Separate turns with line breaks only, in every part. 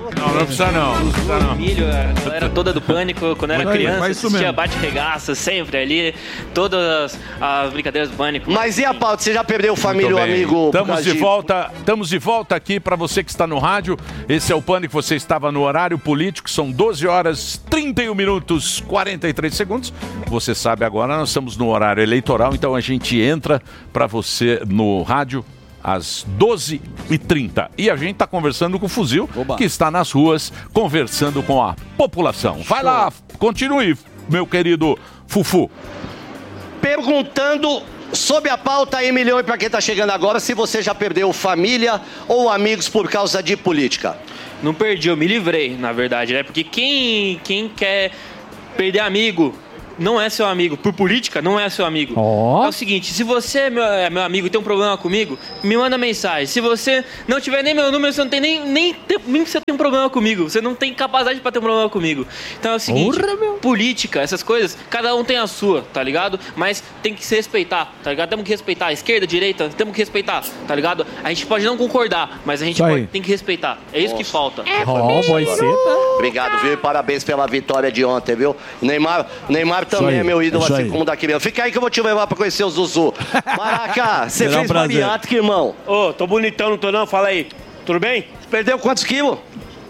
Não precisa não.
Milho, a galera toda do Pânico, quando eu era criança, assistia bate-regaça sempre ali, todas as brincadeiras do Pânico.
Mas e a pauta? Você já perdeu família ou amigo?
Estamos de volta aqui para você que está no rádio. Esse é o Pânico, você estava no horário político, são 12 horas 31 minutos 43 segundos. Você sabe agora, nós estamos no horário eleitoral, então a gente entra para você no rádio às 12h30. E a gente está conversando com o Fuzil, que está nas ruas, conversando com a população. Vai lá, continue, meu querido Fufu.
Perguntando sobre a pauta aí, milhão, e para quem está chegando agora, se você já perdeu família ou amigos por causa de política.
Não perdi, eu me livrei, na verdade, né? Porque quem quer perder amigo não é seu amigo. Por política, não é seu amigo. É o seguinte, se você é meu amigo e tem um problema comigo, me manda mensagem. Se você não tiver nem meu número, você não tem nem você tem um problema comigo. Você não tem capacidade pra ter um problema comigo. Então é o seguinte, política, essas coisas, cada um tem a sua, tá ligado? Mas tem que se respeitar, tá ligado? Temos que respeitar a esquerda, a direita, temos que respeitar, tá ligado? A gente pode não concordar, mas a gente tem que respeitar. É isso que falta.
Obrigado, viu? E parabéns pela vitória de ontem, viu? Neymar também é meu ídolo, assim como da criança. Fica aí que eu vou te levar pra conhecer o Zuzu. Maraca, você fez bariátrica, irmão?
Tô bonitão, não tô não? Fala aí. Tudo bem?
Perdeu quantos quilos?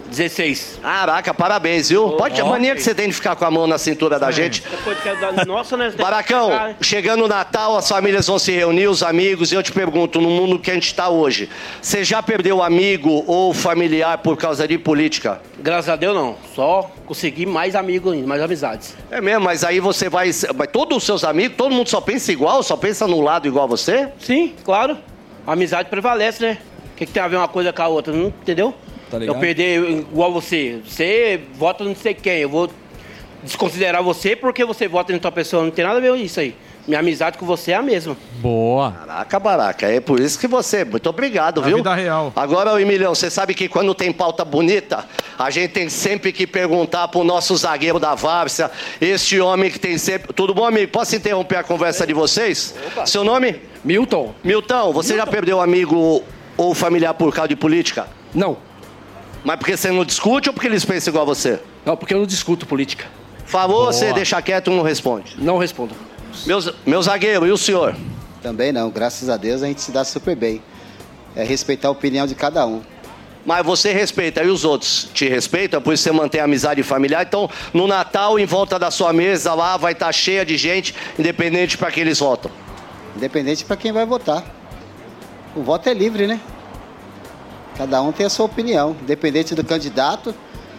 16.
Caraca, parabéns, viu? Pode a mania que você tem de ficar com a mão na cintura da gente.
Nossa, né?
Baracão, chegando o Natal, as famílias vão se reunir, os amigos, e eu te pergunto, no mundo que a gente está hoje, você já perdeu amigo ou familiar por causa de política?
Graças a Deus não, só consegui mais amigos ainda, mais amizades.
É mesmo, mas aí você vai todos os seus amigos, todo mundo só pensa igual, só pensa no lado igual a você?
Sim, claro, a amizade prevalece, né? O que tem a ver uma coisa com a outra, não entendeu?
Tá
eu perder igual você vota não sei quem, eu vou desconsiderar você porque você vota em outra pessoa, não tem nada a ver com isso aí. Minha amizade com você é a mesma.
Boa.
Caraca, Baraca, é por isso que você... Muito obrigado, viu?
Vida real.
Agora, Emilhão, você sabe que quando tem pauta bonita, a gente tem sempre que perguntar pro nosso zagueiro da Várzea, este homem que tem sempre... Tudo bom, amigo? Posso interromper a conversa de vocês?
Opa.
Seu nome?
Milton.
Milton, você já perdeu amigo ou familiar por causa de política?
Não.
Mas porque você não discute ou porque eles pensam igual a você?
Não, porque eu não discuto política.
Falou, você deixa quieto e não responde?
Não respondo.
Meu zagueiro, e o senhor?
Também não, graças a Deus a gente se dá super bem. É respeitar a opinião de cada um.
Mas você respeita, e os outros te respeitam, por isso você mantém a amizade familiar. Então, no Natal, em volta da sua mesa lá, vai estar cheia de gente, independente para quem eles votam.
Independente para quem vai votar. O voto é livre, né? Cada um tem a sua opinião, independente do candidato.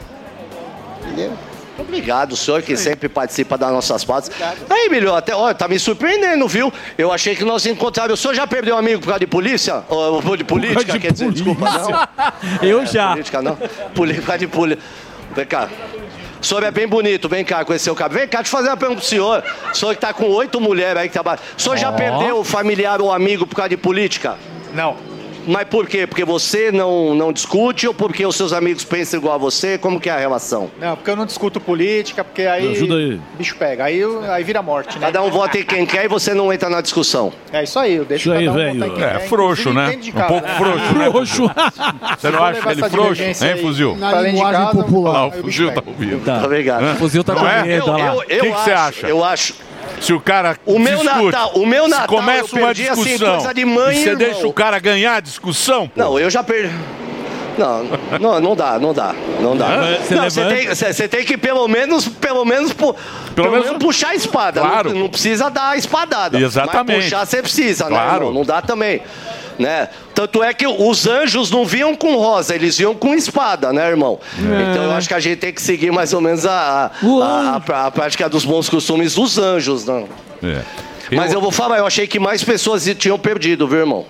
Entendeu?
Obrigado, senhor, que sempre participa das nossas pautas. Aí, Milho, até, olha, tá me surpreendendo, viu? Eu achei que nós encontrávamos. O senhor já perdeu um amigo por causa de polícia? Ou de política, quer dizer, desculpa, não.
Eu já.
Política, não. Por causa de política. Vem cá. O senhor é bem bonito, vem cá, conhecer o cabelo. Vem cá, deixa eu fazer uma pergunta pro senhor. O senhor que tá com 8 mulheres aí que trabalham. O senhor já perdeu familiar ou amigo por causa de política?
Não.
Mas por quê? Porque você não discute ou porque os seus amigos pensam igual a você? Como que é a relação?
Não, porque eu não discuto política, porque aí o bicho pega, aí vira morte, né?
Cada um vota em quem quer e você não entra na discussão.
É isso aí, eu deixo cada um votar em quem quer.
É frouxo, né? Um pouco frouxo, né? Você não acha ele frouxo, hein, Fuzil?
Na linguagem popular.
O Fuzil tá ouvindo.
Tá. Obrigado.
O Fuzil tá com medo, olha lá.
O que você acha?
Eu acho...
Se o cara
o meu Natal
começa uma discussão,
assim, coisa de mãe e
você
irmão.
deixa o cara ganhar a discussão? Pô.
Não, eu já perdi. Não dá. Não, você tem que pelo menos puxar a espada.
Claro.
Não precisa dar a espadada.
Exatamente.
Mas puxar você precisa,
claro.
Né, irmão? Não dá também. Né? Tanto é que os anjos não vinham com rosa, eles vinham com espada, né, irmão? Então eu acho que a gente tem que seguir mais ou menos a prática dos bons costumes dos anjos, não? Mas eu vou falar, eu achei que mais pessoas tinham perdido, viu, irmão?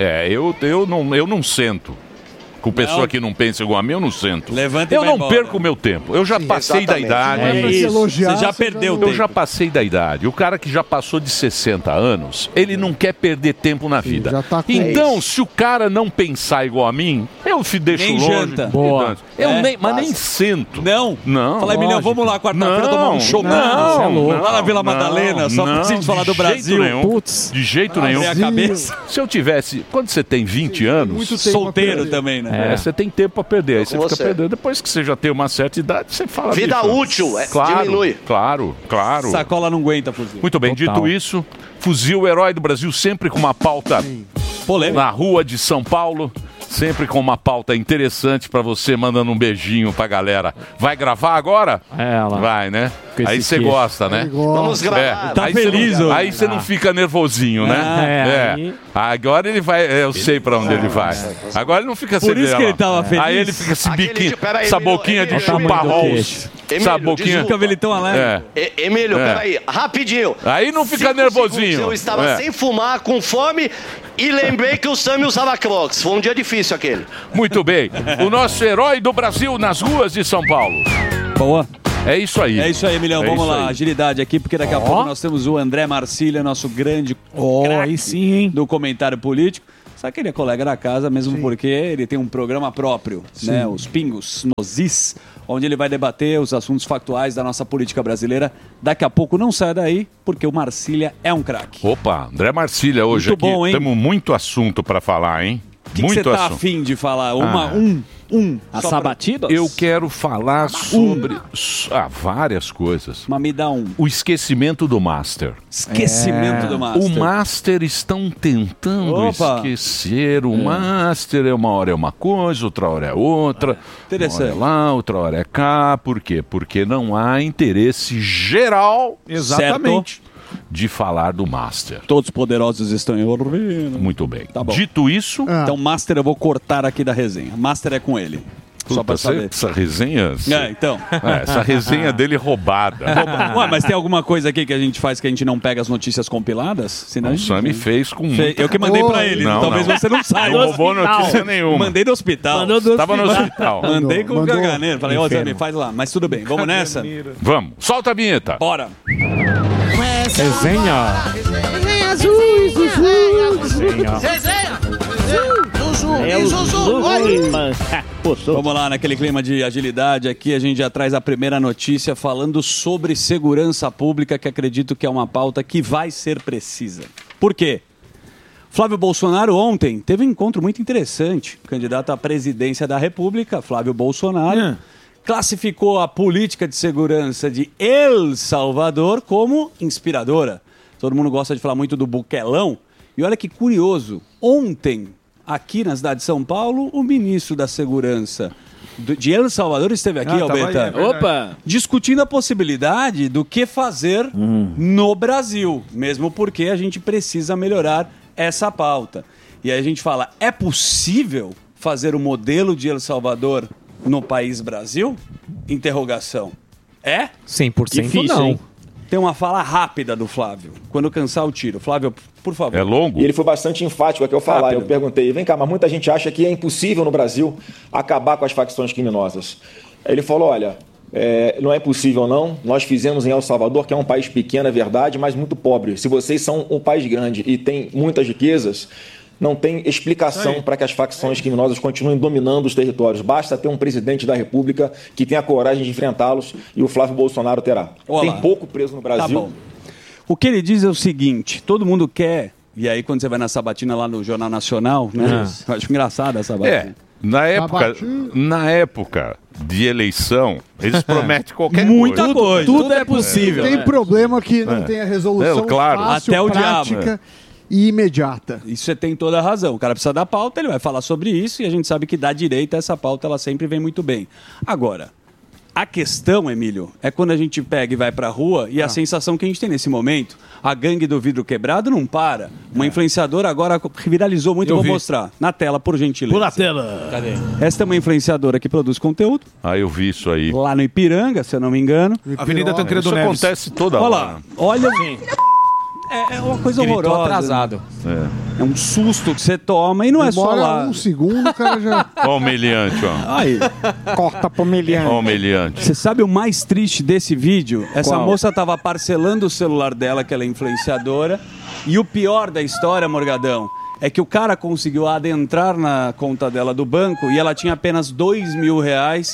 Eu não sento. Com pessoa que não pensa igual a mim, eu não sento.
Levanta e
eu
vai
não
embora.
perco o meu tempo. Eu já passei da idade.
Você já perdeu o tempo.
Eu já passei da idade. O cara que já passou de 60 anos, ele não quer perder tempo na vida.
já tá com
Então, se o cara não pensar igual a mim, eu deixo
nem
longe.
janta.
Boa. Mas nem sento.
Não. Fala, Emilhão, vamos lá quarta-feira tomar um show.
Não.
Lá na Vila Madalena, só pra gente falar do Brasil.
De jeito nenhum.
A cabeça.
Se eu tivesse... Quando você tem 20 anos...
Solteiro também, né?
Você tem tempo pra perder. Aí você fica
você.
perdendo. Depois que você já tem uma certa idade, você fala...
Vida
bicho,
útil,
claro,
diminui.
Claro.
Sacola não aguenta, fuzil.
Muito bem,
Total.
dito isso, Fuzil, herói do Brasil, sempre com uma pauta
polêmica
na rua de São Paulo. Sempre com uma pauta interessante pra você, mandando um beijinho pra galera. Vai gravar agora?
Ela.
Vai, né?
Com
Aí
esse
você
queixo.
gosta, né?
Vamos gravar.
Tá
aí
feliz
cê não,
hoje.
Aí você não fica nervosinho, né?
aí-
Agora ele vai. Eu sei pra onde ele vai. Agora ele não fica
Por isso que ele tava feliz.
Aí ele fica esse
Aquele
biquinho,
de- peraí,
essa
Emílio,
boquinha de
Emílio,
chupa-rols. Essa
Emílio,
boquinha.
desculpa.
Fica ele tão alegre.
É.
Emílio,
É.
peraí, rapidinho.
Aí não fica
5
nervosinho.
segundos, Eu estava
É.
sem fumar, com fome, e lembrei que o Sami usava Crocs. Foi um dia difícil aquele.
Muito bem. O nosso herói do Brasil nas ruas de São Paulo.
Boa.
É isso aí.
É isso aí, Emilhão.
É
Vamos
isso
lá,
aí.
agilidade aqui, porque daqui a pouco nós temos o André Marcília, nosso grande
Aí sim, hein?
do comentário político. Sabe que ele é colega da casa, mesmo porque ele tem um programa próprio, né? Os Pingos nos Is, onde ele vai debater os assuntos factuais da nossa política brasileira. Daqui a pouco não sai daí, porque o Marcília é um craque.
Opa, André Marcília hoje
Muito
aqui.
bom, hein?
Temos muito assunto pra falar, hein?
O que você
Muito
tá
assunto.
afim de falar?
As
Só pra-
sabatidas?
Eu quero falar sobre várias coisas.
Mas me dá um.
O esquecimento do Master.
Esquecimento do Master.
O Master estão tentando
Opa.
esquecer o Master. Uma hora é uma coisa, outra hora é outra.
Interessante.
Uma hora é lá, outra hora é cá. Por quê? Porque não há interesse geral
Exatamente.
de falar do Master.
Todos os poderosos estão ouvindo.
Muito bem.
Tá bom.
Dito isso,
Então, Master eu vou cortar aqui da resenha. Master é com ele. Só pra saber.
essa resenha...
Então.
essa resenha dele é roubada.
Ué, mas tem alguma coisa aqui que a gente faz que a gente não pega as notícias compiladas? Senão a
O
gente
Sami
não-
fez com muita...
Eu que mandei pra ele,
Não,
talvez
não.
você não saiba.
Não roubou notícia nenhuma.
Mandei do hospital.
Mandou do
Estava no
hospital.
hospital.
Mandei com o
Mandou.
caganeiro. Falei, ó,
Inferno.
Sami, faz lá. Mas tudo bem, vamos nessa?
Vamos, solta a vinheta.
Bora.
Resenha. É o Zuzuman.
Vamos lá, naquele clima de agilidade aqui, a gente já traz a primeira notícia falando sobre segurança pública, que acredito que é uma pauta que vai ser precisa. Por quê? Flávio Bolsonaro ontem teve um encontro muito interessante. O candidato à presidência da República, Flávio Bolsonaro, classificou a política de segurança de El Salvador como inspiradora. Todo mundo gosta de falar muito do buquelão. E olha que curioso, ontem, aqui na cidade de São Paulo, o ministro da Segurança de El Salvador esteve aqui, Alberto,
Opa!
discutindo a possibilidade do que fazer no Brasil, mesmo porque a gente precisa melhorar essa pauta. E aí a gente fala, é possível fazer o modelo de El Salvador no país Brasil? Interrogação. É?
100%
Difícil,
não.
hein? Tem uma fala rápida do Flávio. Quando cansar o tiro. Flávio, por favor.
É longo?
E ele foi bastante enfático aqui ao falar.
Rápido.
Eu perguntei, vem cá, mas muita gente acha que é impossível no Brasil acabar com as facções criminosas. Ele falou, olha, não é possível não. Nós fizemos em El Salvador, que é um país pequeno, é verdade, mas muito pobre. Se vocês são um país grande e tem muitas riquezas, não tem explicação para que as facções criminosas continuem dominando os territórios. Basta ter um presidente da República que tenha coragem de enfrentá-los e o Flávio Bolsonaro terá.
Olá.
Tem pouco preso no
Tá
Brasil.
bom. O que ele diz é o seguinte, todo mundo quer, e aí quando você vai na sabatina lá no Jornal Nacional, né? Eu acho engraçado essa sabatina.
Na época de eleição, eles prometem qualquer
Muita
coisa.
coisa.
Tudo é possível.
Tem problema que não tem a resolução
claro.
fácil,
Até o
prática e imediata.
Isso você tem toda a razão. O cara precisa da pauta, ele vai falar sobre isso e a gente sabe que da direita essa pauta ela sempre vem muito bem. Agora, a questão, Emílio, é quando a gente pega e vai pra rua e a sensação que a gente tem nesse momento, a gangue do vidro quebrado não para. Uma influenciadora agora viralizou muito, eu vou mostrar. Na tela, por gentileza.
Por na tela.
Cadê? Esta é uma influenciadora que produz conteúdo,
Ah, eu vi isso aí.
lá no Ipiranga, se eu não me engano.
Avenida Tancredo
Isso
Neves.
acontece toda
Olha
hora.
lá, olha... É uma coisa
Gritou
horrorosa.
atrasado.
É um susto que você toma e não é só
Demora
lá.
um segundo, o cara já
Ó o meliante, ó.
Aí.
corta pro milhão.
Ó o meliante.
Você sabe o mais triste desse vídeo? Essa
Qual?
moça tava parcelando o celular dela, que ela é influenciadora. E o pior da história, Morgadão, é que o cara conseguiu adentrar na conta dela do banco e ela tinha apenas R$2.000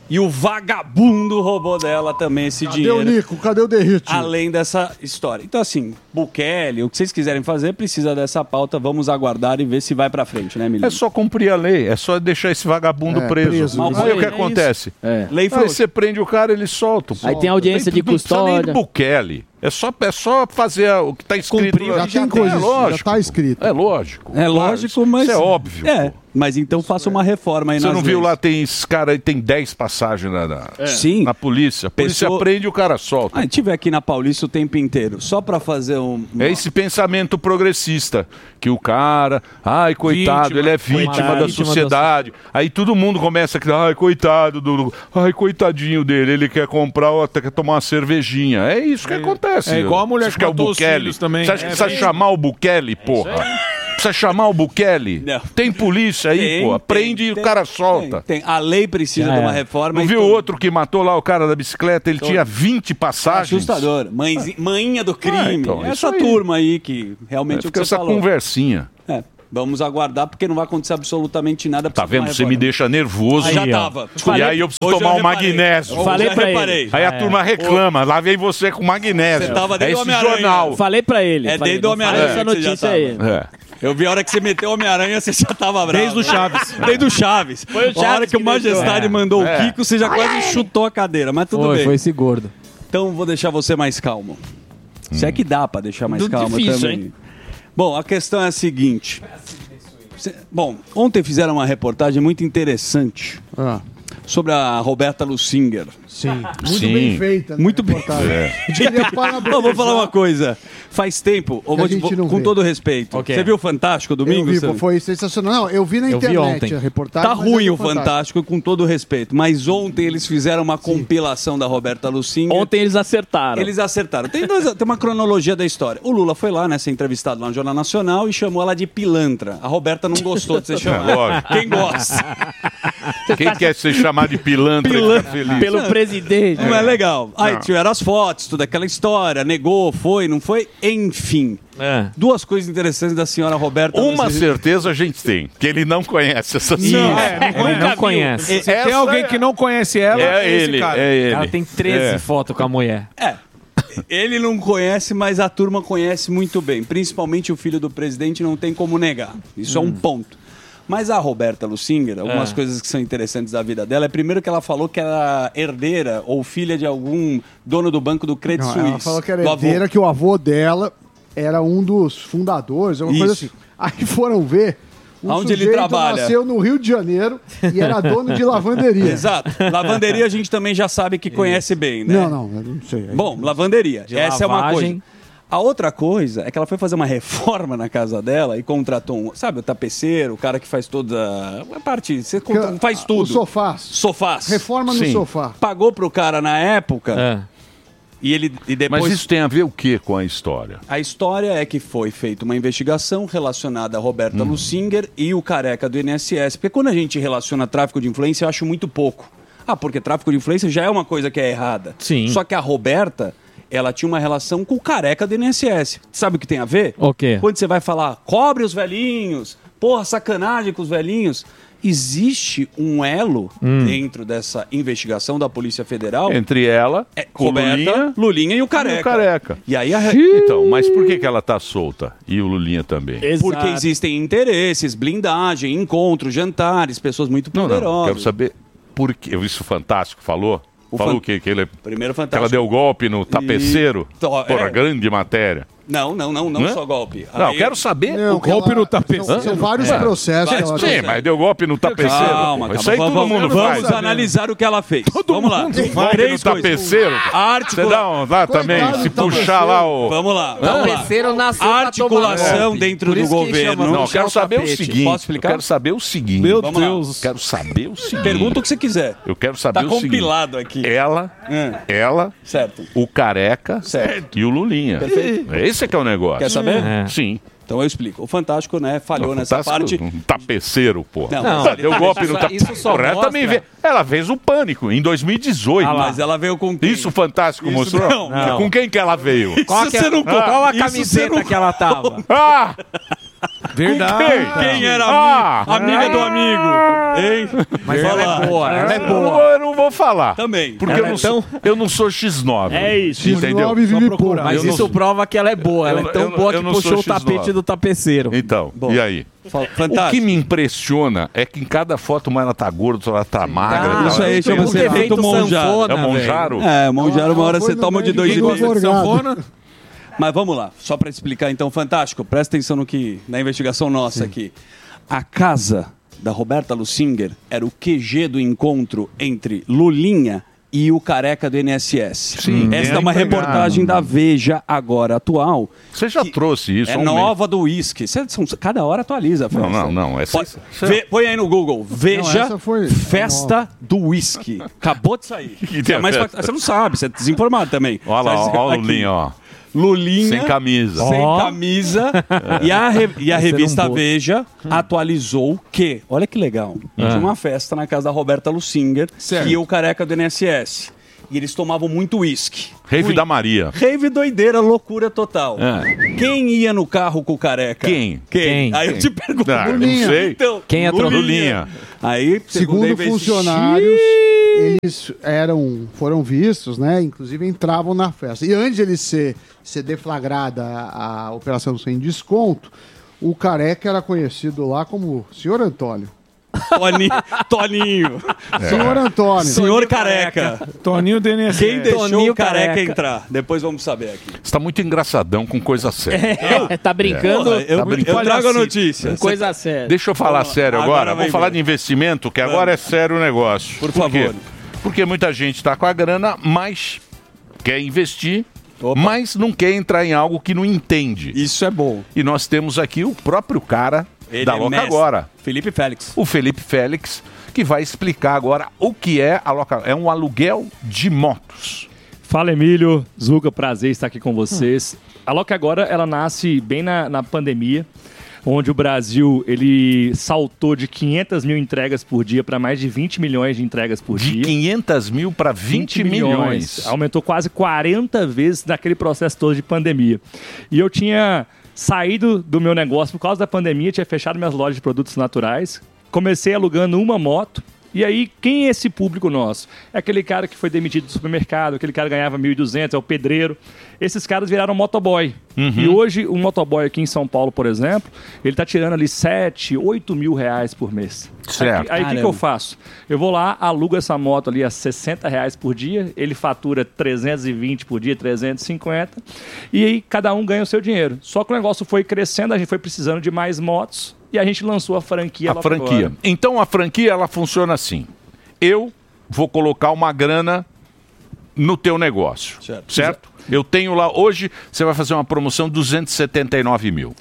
E o vagabundo roubou dela também esse
Cadê
dinheiro.
o Nico? Cadê o Derrite?
Além dessa história. Então, assim, Bukele, o que vocês quiserem fazer, precisa dessa pauta. Vamos aguardar e ver se vai pra frente, né, Milene?
É só cumprir a lei, é só deixar esse vagabundo preso. Aí o que acontece?
Lei
Aí você prende o cara, eles soltam.
Aí tem audiência de
Não precisa nem
custódia.
do Bukele. É só fazer o que está escrito.
Já tem coisa,
é lógico.
já tá escrito.
É lógico.
É lógico, mas...
Isso é óbvio.
É, mas então faça uma reforma aí
Você
nas
não viu
leis.
lá, tem esse cara aí, tem 10 passagens
Sim.
na polícia. A polícia
Pessoa-
prende e o cara solta.
Ah, tive aqui na Paulista o tempo inteiro, só pra fazer
É esse pensamento progressista, que o cara, ai, coitado,
Vítima,
ele é vítima
coitado,
da
vítima
sociedade. Aí todo mundo começa a ai, coitado ai, coitadinho dele, ele quer comprar ou até quer tomar uma cervejinha. É isso que acontece.
É igual a mulher
Você acha
que
que é o
matou os
Bukele?
filhos também.
Você acha que
É,
precisa
bem-
chamar o Bukele, porra? Precisa chamar o Bukele? Tem polícia aí,
Tem,
porra. Prende e o cara solta.
Tem. A lei precisa de uma reforma.
Não viu outro que matou lá o cara da bicicleta? Ele tinha 20 passagens.
Assustador. Mãinha do crime.
então, isso
Essa
aí.
turma aí que realmente o que
Fica
você
essa
falou.
conversinha.
É, vamos aguardar porque não vai acontecer absolutamente nada.
Tá vendo? Você me deixa nervoso.
Aí já tava.
E aí eu preciso tomar um magnésio.
Falei pra ele.
Aí a turma reclama. Lá vem você com magnésio.
Você tava
é
desde o
esse
Homem-Aranha.
jornal.
Falei pra ele.
É
falei,
desde o
não fala
Homem-Aranha.
essa
que você já
notícia
tava.
aí.
É.
Eu vi a hora que você meteu o Homem-Aranha, você já tava bravo.
Desde o Chaves.
Desde o Chaves.
Foi o
A hora
Chaves
que o
que
Majestade
deixou.
mandou
É.
o Kiko, você já quase chutou a cadeira, mas tudo bem.
Foi esse gordo.
Então vou deixar você mais calmo. Se é que dá pra deixar mais
Muito
calmo
difícil,
também. Bom, a questão é a seguinte. Bom, ontem fizeram uma reportagem muito interessante sobre a Roberta Lusinger.
Sim. Muito bem feita. Né?
Muito bem.
Eu queria parabenizar.
Eu vou falar uma coisa. Faz tempo, eu
Que a
vou
gente não
com
vê.
todo respeito.
Ok.
Você viu o Fantástico domingo?
Eu vi,
Você-
foi sensacional. Não, eu vi na
Eu vi
internet
ontem.
a reportagem.
Tá
mas eu
ruim
vi
o Fantástico, com todo respeito. Mas ontem eles fizeram uma compilação da Roberta Lusinger.
Ontem eles acertaram.
Eles acertaram. Tem uma cronologia da história. O Lula foi lá, né, ser entrevistado lá no Jornal Nacional e chamou ela de pilantra. A Roberta não gostou de ser chamada.
lógico.
Quem gosta?
Quem quer ser chamado de pilantra e ficar feliz?
Pelo presidente.
Não é legal. Aí
Não.
tiveram as fotos, toda aquela história, negou, foi, não foi? Enfim.
É.
Duas coisas interessantes da senhora Roberta.
Uma
Lusinger.
certeza a gente tem, que ele não conhece essa
Não,
senhora.
ele não conhece.
Se tem alguém que não conhece ela,
É
esse
ele,
cara.
é ele.
Ela tem 13 fotos com a mulher.
É. Ele não conhece, mas a turma conhece muito bem. Principalmente o filho do presidente, não tem como negar. Isso é um ponto. Mas a Roberta Lusinger, algumas coisas que são interessantes da vida dela, é primeiro que ela falou que era herdeira ou filha de algum dono do banco do Credit
Não,
Suisse.
ela falou que era
do avô.
herdeira, que o avô dela era um dos fundadores, uma coisa
Isso.
assim. Aí foram ver. O
Aonde ele
sujeito
trabalha.
nasceu no Rio de Janeiro e era dono de lavanderia.
Exato. Lavanderia a gente também já sabe que conhece bem, né?
Não, eu não sei.
Bom, lavanderia.
De
Essa é uma
lavagem.
coisa. A outra coisa é que ela foi fazer uma reforma na casa dela e contratou um, sabe, o tapeceiro, o cara que faz toda a parte, você faz tudo.
Os sofás.
Sofás.
Reforma no
Sim.
sofá.
Pagou pro cara na época
É.
e depois...
Mas isso tem a ver o que com a história?
A história é que foi feita uma investigação relacionada a Roberta Lusinger e o careca do INSS. Porque quando a gente relaciona tráfico de influência, eu acho muito pouco. Ah, porque tráfico de influência já é uma coisa que é errada.
Sim.
Só que a Roberta, ela tinha uma relação com o careca do INSS. Sabe o que tem a ver?
O quê?
Quando você vai falar, cobre os velhinhos, porra, sacanagem com os velhinhos. Existe um elo dentro dessa investigação da Polícia Federal.
Entre ela, o
Roberta, Lulinha e o careca.
e o careca.
E aí a...
Então, mas por que ela tá solta? E o Lulinha também?
Porque existem interesses, blindagem, encontros, jantares, pessoas muito poderosas.
Quero saber por que. Isso Fantástico falou? Falou que ele
Primeiro
que ela
Fantástico.
deu golpe no tapeceiro?
Tó,
Porra,
é.
grande matéria.
Não
Hã?
só golpe.
Não,
Aí-
quero saber.
Não,
O golpe
ela-
no tapeceiro.
São vários
É.
processos. que ela
Sim,
tem.
mas deu golpe no tapeceiro.
Calma,
Isso aí
calma.
todo mundo faz.
Vamos analisar o que ela fez. Vamos lá.
Golpe no
Três coisas.
tapeceiro. Você dá lá também,
Coitado
se
do
puxar lá o...
Vamos lá.
O
Vamos lá.
tapeceiro nasceu pra
Articulação
tomar golpe.
dentro
Por
do
isso que
governo.
chama
Não, eu
puxar
quero
o
saber o
tapete.
seguinte.
Posso explicar?
Eu quero saber o seguinte.
Meu
Vamos lá.
Deus.
Quero saber o seguinte.
Pergunta o que você quiser.
Eu quero saber
Tá
o seguinte.
compilado aqui.
Ela,
Certo.
o careca
Certo.
e o Lulinha.
Perfeito.
Esse é que é o negócio.
Quer saber?
É.
Sim.
Então eu explico. O Fantástico, né, falhou nessa
Fantástico,
parte.
Um tapeceiro, porra.
Não,
Não,
Deu golpe no
isso
tapeceiro.
só
Porra, ela
mostra-
também veio. Ela fez o Pânico em 2018.
Mas ela veio com quem?
Isso o Fantástico
Isso
mostrou?
não.
Com quem que ela veio?
Qual,
Isso
que
você não
qual a
isso você
camiseta
não
que ela tava?
Ah!
Verdade.
Quem era amiga do amigo? Hein?
Mas ela é boa, ela é
Eu
boa.
não vou falar.
Também.
Porque eu não sou X9.
É isso.
Entendeu?
Mas
Eu
isso
não-
prova que ela é boa. Ela é tão boa que
eu não
puxou
sou
o tapete
X9.
do tapeceiro.
Então,
Bom.
e aí?
Fantástico.
O que me impressiona é que em cada foto uma ela tá gorda, outra ela tá magra.
Isso aí chama-se efeito Monjaro.
É Monjaro?
É, Monjaro, uma hora você toma de 2,5.
Sanfona?
Mas vamos lá, só para explicar então, Fantástico, presta atenção na investigação nossa aqui. A casa da Roberta Lusinger era o QG do encontro entre Lulinha e o careca do INSS.
Sim,
Esta é uma
empregado.
reportagem da Veja agora atual.
Você já trouxe isso?
É
há um
nova do uísque. Cada hora atualiza.
Não, não, não. Essa,
Põe aí no Google. Veja
essa foi
Festa do Uísque. Acabou de sair.
tem a
Mas
festa?
você não sabe, você é desinformado também.
Olha lá,
Sabe,
ó, o
aqui.
Lulinha, ó.
Lulinha.
Sem camisa.
Sem
Ó.
camisa. E a revista Veja atualizou que, olha que legal, tinha uma festa na casa da Roberta Lusinger e o careca do INSS. E eles tomavam muito uísque.
Rave da Maria.
Rave doideira, loucura total. Quem ia no carro com o careca?
Quem?
Aí eu te pergunto.
Ah, eu não sei.
Então,
Quem é
Lulinha.
Aí,
Segundo funcionários, eles foram vistos, né? Inclusive entravam na festa. E antes de ele ser deflagrada a operação sem desconto, o careca era conhecido lá como Senhor Antônio.
Toninho.
Senhor Antônio.
Senhor Careca.
Toninho do INSS.
Quem deixou
Toninho
o careca
Careca.
entrar? Depois vamos saber aqui.
Você tá muito engraçadão com coisa séria.
Tá brincando
Porra, eu trago a notícia.
coisa séria.
Deixa eu falar sério agora.
vai
Vamos falar
ver.
de investimento, que agora é sério o negócio.
Por
quê?
favor.
Porque muita gente está com a grana, mas quer investir, mas não quer entrar em algo que não entende.
Isso é bom.
E nós temos aqui o próprio cara da Loca
mestre.
Agora.
Felipe Félix.
O Felipe Félix, que vai explicar agora o que é a Loca. É um aluguel de motos.
Fala, Emílio, Zuca, prazer estar aqui com vocês. A Loca Agora, ela nasce bem na pandemia, onde o Brasil ele saltou de 500 mil entregas por dia para mais de 20 milhões de entregas por dia.
De 500 mil para 20 milhões.
Aumentou quase 40 vezes naquele processo todo de pandemia. E eu tinha saído do meu negócio por causa da pandemia, tinha fechado minhas lojas de produtos naturais, comecei alugando uma moto. E aí, quem é esse público nosso? É aquele cara que foi demitido do supermercado, aquele cara que ganhava 1.200, é o pedreiro. Esses caras viraram motoboy. E hoje, um motoboy aqui em São Paulo, por exemplo, ele tá tirando ali 7, 8 mil reais por mês.
Certo.
Aí o que eu faço? Eu vou lá, alugo essa moto ali a 60 reais por dia, ele fatura 320 por dia, 350, e aí cada um ganha o seu dinheiro. Só que o negócio foi crescendo, a gente foi precisando de mais motos, e a gente lançou a franquia.
A franquia. Então a franquia ela funciona assim. Eu vou colocar uma grana no teu negócio, certo? Eu tenho lá, hoje você vai fazer uma promoção 279 mil.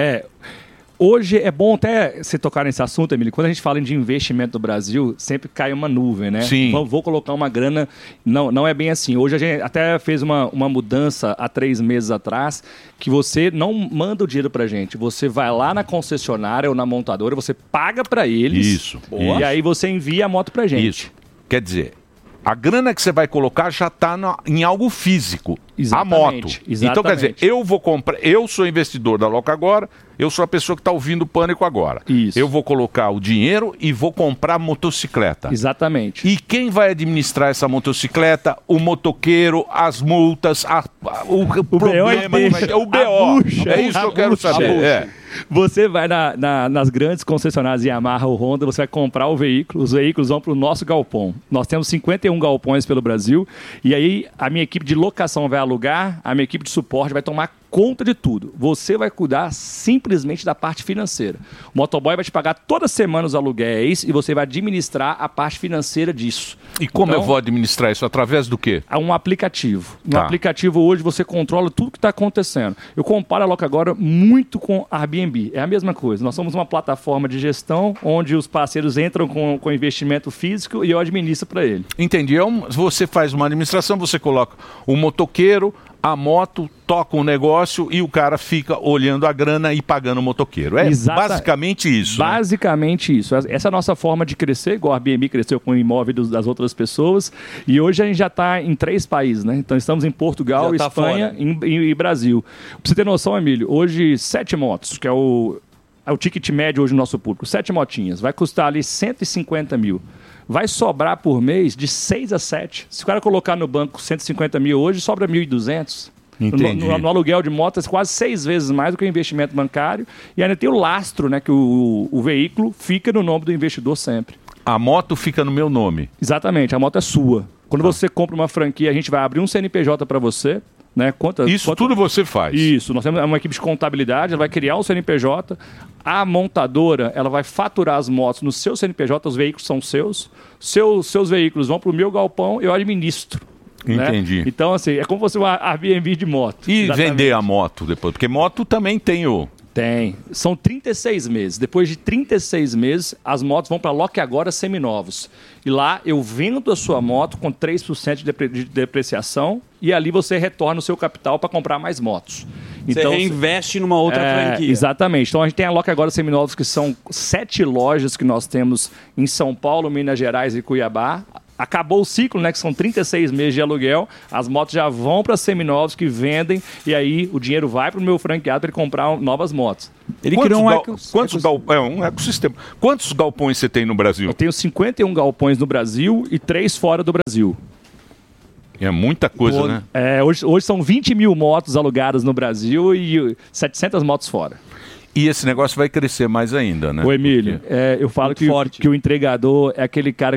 Hoje é bom até você tocar nesse assunto, Emílio. Quando a gente fala de investimento no Brasil, sempre cai uma nuvem, né?
Sim.
Vou colocar uma grana. Não é bem assim. Hoje a gente até fez uma mudança há 3 meses atrás, que você não manda o dinheiro pra gente. Você vai lá na concessionária ou na montadora, você paga pra eles.
Isso.
E aí você envia a moto pra gente.
Isso. Quer dizer, a grana que você vai colocar já está em algo físico.
Exatamente,
A moto.
exatamente.
Então, quer dizer, eu vou comprar. Eu sou investidor da Loca Agora, eu sou a pessoa que está ouvindo o Pânico agora.
Isso.
Eu vou colocar o dinheiro e vou comprar motocicleta.
Exatamente.
E quem vai administrar essa motocicleta? O motoqueiro, as multas, o problema. O BO. É isso que eu quero saber.
Você vai nas grandes concessionárias Yamaha ou Honda, você vai comprar o veículo, os veículos vão para o nosso galpão. Nós temos 51 galpões pelo Brasil, e aí a minha equipe de locação vai alugar, a minha equipe de suporte vai tomar conta de tudo. Você vai cuidar simplesmente da parte financeira. O motoboy vai te pagar toda semana os aluguéis e você vai administrar a parte financeira disso.
E como eu vou administrar isso? Através do quê?
É um aplicativo. No aplicativo hoje você controla tudo que está acontecendo. Eu comparo a Loca Agora muito com a Airbnb. É a mesma coisa. Nós somos uma plataforma de gestão onde os parceiros entram com investimento físico e eu administro para ele.
Entendi. Você faz uma administração, você coloca o motoqueiro, a moto, toca um negócio e o cara fica olhando a grana e pagando o motoqueiro. É basicamente isso.
Basicamente isso. Essa é a nossa forma de crescer, igual a Airbnb cresceu com o imóvel das outras pessoas. E hoje a gente já está em 3 países, né? Então estamos em Portugal, Espanha e Brasil. Pra você ter noção, Emílio, hoje 7 motos, que é o o ticket médio hoje no nosso público, 7 motinhas, vai custar ali 150 mil. Vai sobrar por mês de 6 a 7. Se o cara colocar no banco 150 mil hoje, sobra 1.200.
Entendi.
No aluguel de motos, quase 6 vezes mais do que o investimento bancário. E ainda tem o lastro, né, que o veículo fica no nome do investidor sempre.
A moto fica no meu nome.
Exatamente, a moto é sua. Quando você compra uma franquia, a gente vai abrir um CNPJ para você. Né?
Tudo você faz.
Isso, nós temos uma equipe de contabilidade, ela vai criar um CNPJ, a montadora ela vai faturar as motos no seu CNPJ, os veículos são seus veículos vão para o meu galpão, eu administro.
Entendi.
Né? Então, assim, é como se fosse uma Airbnb de moto.
E vender a moto depois? Porque moto também tem o...
Tem. São 36 meses. Depois de 36 meses, as motos vão para Loque Agora seminovos. E lá eu vendo a sua moto com 3% de depreciação e ali você retorna o seu capital para comprar mais motos.
Você reinveste numa outra franquia.
Exatamente. Então a gente tem a Loque Agora seminovos, que são 7 lojas que nós temos em São Paulo, Minas Gerais e Cuiabá. Acabou o ciclo, né? Que são 36 meses de aluguel. As motos já vão para seminovos que vendem e aí o dinheiro vai para o meu franqueado para ele comprar novas motos.
Ele criou um ecossistema. Quantos galpões você tem no Brasil?
Eu tenho 51 galpões no Brasil e 3 fora do Brasil.
É muita coisa, né?
Hoje são 20 mil motos alugadas no Brasil e 700 motos fora.
E esse negócio vai crescer mais ainda, né?
Ô Emílio, eu falo que o entregador é aquele cara